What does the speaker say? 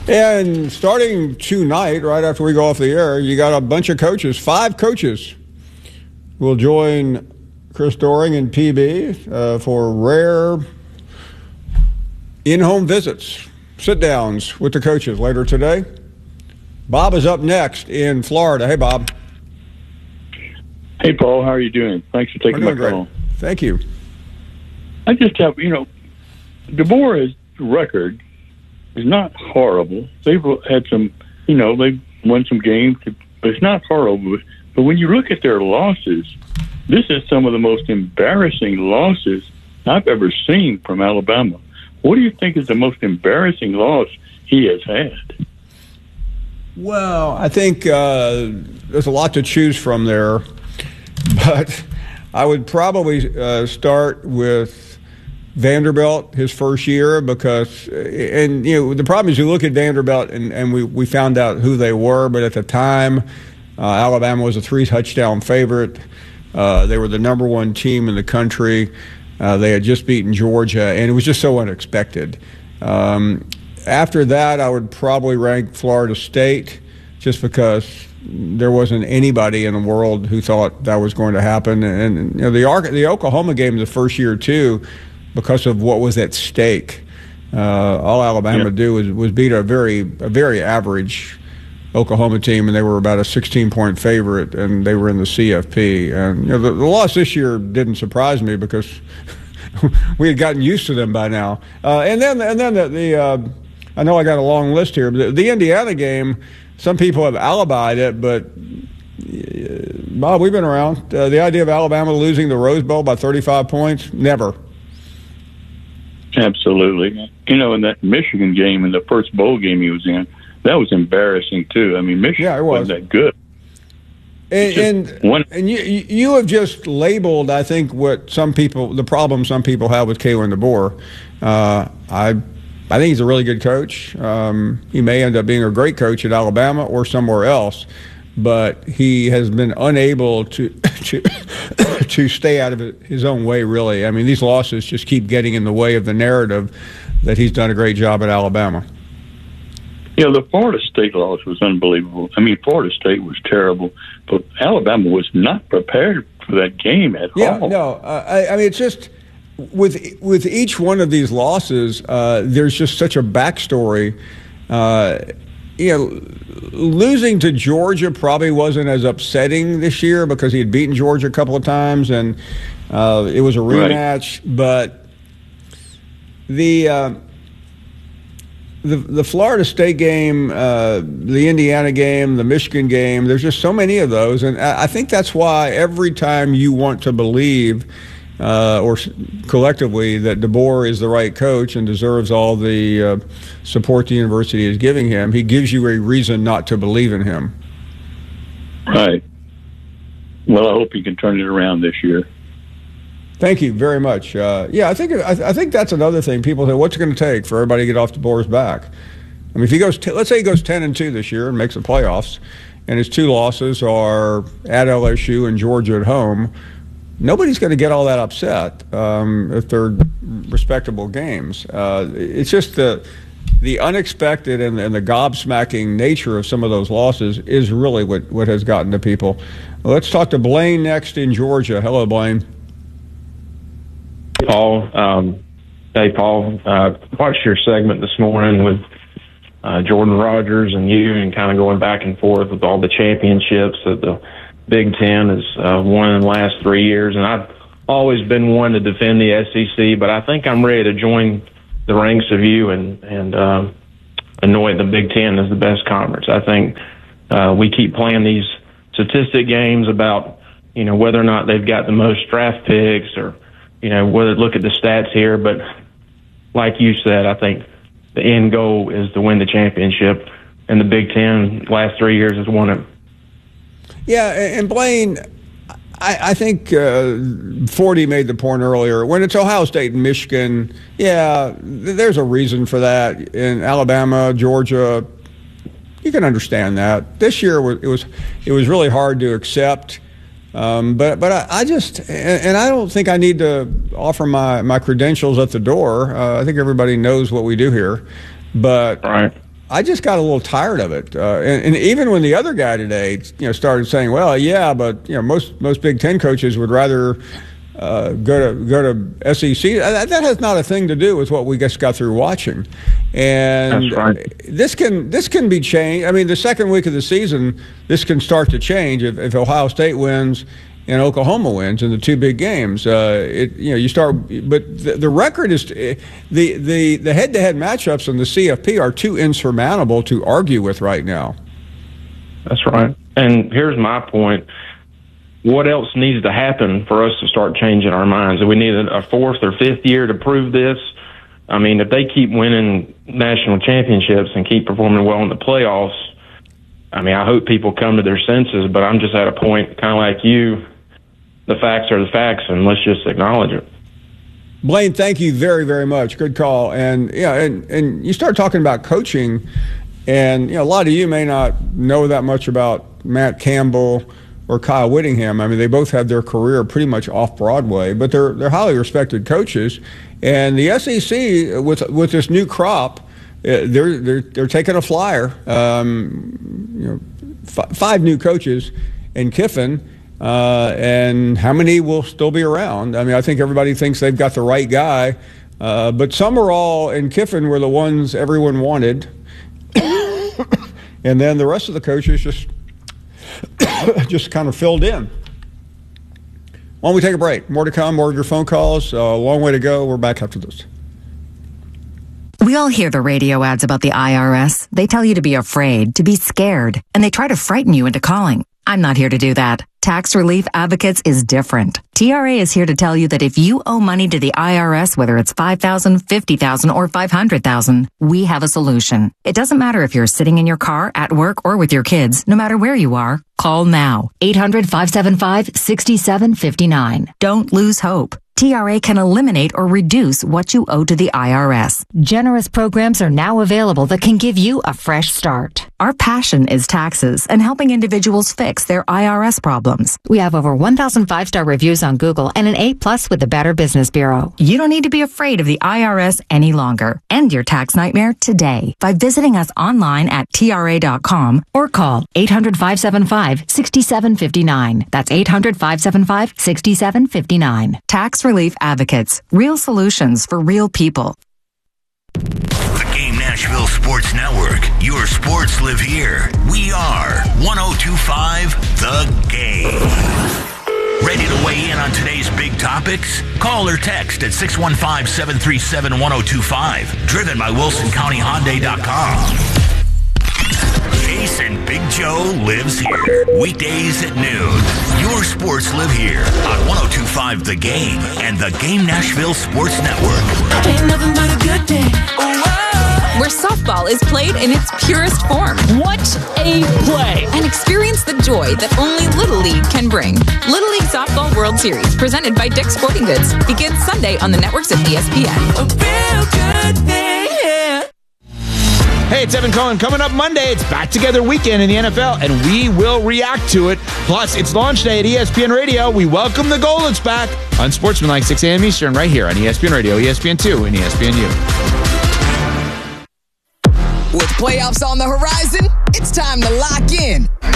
And starting tonight, right after we go off the air, you got a bunch of coaches, 5 coaches will join Chris Doering and PB for rare in-home visits, sit-downs with the coaches later today. Bob is up next in Florida. Hey, Bob. Hey, Paul. How are you doing? Thanks for taking my call. Thank you. I just have, DeBoer's record is not horrible. They've had some, they've won some games, but it's not horrible. But when you look at their losses, this is some of the most embarrassing losses I've ever seen from Alabama. What do you think is the most embarrassing loss he has had? Well, I think there's a lot to choose from there, but I would probably start with Vanderbilt his first year because, the problem is you look at Vanderbilt and we found out who they were, but at the time, Alabama was a 3-touchdown favorite. They were the number 1 team in the country. They had just beaten Georgia, and it was just so unexpected. After that, I would probably rank Florida State just because there wasn't anybody in the world who thought that was going to happen. And the Oklahoma game the first year, too, because of what was at stake. All Alabama do was beat a very average Oklahoma team, and they were about a 16-point favorite, and they were in the CFP. And the loss this year didn't surprise me because we had gotten used to them by now. And then I know I got a long list here, but the Indiana game, some people have alibied it, but Bob, we've been around. The idea of Alabama losing the Rose Bowl by 35 points, never. Absolutely. In that Michigan game, in the first bowl game he was in, that was embarrassing too. I mean, Michigan wasn't that good. And you have just labeled, I think, the problem some people have with Kalen DeBoer. I think he's a really good coach. He may end up being a great coach at Alabama or somewhere else, but he has been unable to to stay out of his own way, really. I mean, these losses just keep getting in the way of the narrative that he's done a great job at Alabama. The Florida State loss was unbelievable. I mean, Florida State was terrible, but Alabama was not prepared for that game at all. No. I mean, it's just with each one of these losses, there's just such a backstory. Losing to Georgia probably wasn't as upsetting this year because he had beaten Georgia a couple of times, and it was a rematch. Right. But the Florida State game, the Indiana game, the Michigan game, there's just so many of those. And I think that's why every time you want to believe, or collectively, that DeBoer is the right coach and deserves all the support the university is giving him, he gives you a reason not to believe in him. Right. Well, I hope he can turn it around this year. Thank you very much. I think that's another thing. People say, what's it going to take for everybody to get off DeBoer's back? I mean, if he goes, let's say he goes 10-2 this year and makes the playoffs, and his 2 losses are at LSU and Georgia at home, nobody's going to get all that upset if they're respectable games. It's just the unexpected and the gobsmacking nature of some of those losses is really what has gotten to people. Let's talk to Blaine next in Georgia. Hello, Blaine. Paul. Hey, Paul. Watched your segment this morning with Jordan Rogers and you, and kind of going back and forth with all the championships that the Big Ten has won in the last 3 years. And I've always been one to defend the SEC, but I think I'm ready to join the ranks of you and anoint the Big Ten as the best conference. I think we keep playing these statistic games about, whether or not they've got the most draft picks or, whether look at the stats here. But like you said, I think the end goal is to win the championship, and the Big Ten last 3 years has won it. Yeah, and Blaine, I think Forty made the point earlier. When it's Ohio State and Michigan, there's a reason for that. In Alabama, Georgia, you can understand that. This year it was really hard to accept. But I just, and I don't think I need to offer my credentials at the door. I think everybody knows what we do here. But right. I just got a little tired of it, and even when the other guy today, started saying, "Well, yeah, but most Big Ten coaches would rather go to SEC." That has not a thing to do with what we just got through watching, and That's right. This can be changed. I mean, the second week of the season, this can start to change if Ohio State wins and Oklahoma wins in the two big games. You start, but the record is the head-to-head matchups in the CFP are too insurmountable to argue with right now. That's right. And here's my point. What else needs to happen for us to start changing our minds? Do we need a fourth or fifth year to prove this? I mean, if they keep winning national championships and keep performing well in the playoffs, I mean, I hope people come to their senses, but I'm just at a point kind of like you. The facts are the facts, and let's just acknowledge it. Blaine, thank you very, very much. Good call. And and you start talking about coaching, and a lot of you may not know that much about Matt Campbell or Kyle Whittingham. I mean, they both had their career pretty much off Broadway, but they're highly respected coaches. And the SEC with this new crop, they're taking a flyer. 5 new coaches in Kiffin. And how many will still be around? I mean, I think everybody thinks they've got the right guy, but Summerall and Kiffin were the ones everyone wanted, and then the rest of the coaches just kind of filled in. Why don't we take a break? More to come, more of your phone calls. A long way to go. We're back after this. We all hear the radio ads about the IRS. They tell you to be afraid, to be scared, and they try to frighten you into calling. I'm not here to do that. Tax Relief Advocates is different. TRA is here to tell you that if you owe money to the IRS, whether it's $5,000, $50,000, or $500,000, we have a solution. It doesn't matter if you're sitting in your car, at work, or with your kids. No matter where you are, call now. 800-575-6759. Don't lose hope. TRA can eliminate or reduce what you owe to the IRS. Generous programs are now available that can give you a fresh start. Our passion is taxes and helping individuals fix their IRS problems. We have over 1,000 5-star reviews on Google and an A+ with the Better Business Bureau. You don't need to be afraid of the IRS any longer. End your tax nightmare today by visiting us online at TRA.com or call 800-575-6759. That's 800-575-6759. Tax Relief Advocates. Real solutions for real people. The Game Nashville Sports Network. Your sports live here. We are 102.5 The Game. Ready to weigh in on today's big topics? Call or text at 615-737-1025. Driven by WilsonCountyHyundai.com. Jason Big Joe lives here. Weekdays at noon. Your sports live here on 102.5 The Game and the Game Nashville Sports Network. Ain't nothing but a good day. Where softball is played in its purest form. What a play! And experience the joy that only Little League can bring. Little League Softball World Series, presented by Dick's Sporting Goods, begins Sunday on the networks of ESPN. A real good thing, yeah. Hey, it's Evan Cohen. Coming up Monday, it's Back Together Weekend in the NFL, and we will react to it. Plus, it's launch day at ESPN Radio. We welcome the Goldens back on Sportsmanlike, 6 a.m. Eastern, right here on ESPN Radio, ESPN2, and ESPNU. With playoffs on the horizon, it's time to lock in.